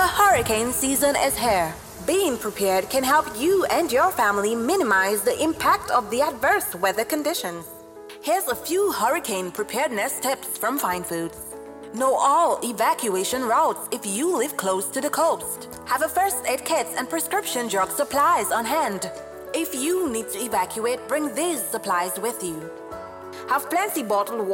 The hurricane season is here. Being prepared can help you and your family minimize the impact of the adverse weather conditions. Here's a few hurricane preparedness tips from Fine Foods. Know all evacuation routes if you live close to the coast. Have a first aid kit and prescription drug supplies on hand. If you need to evacuate, bring these supplies with you. Have plenty bottled water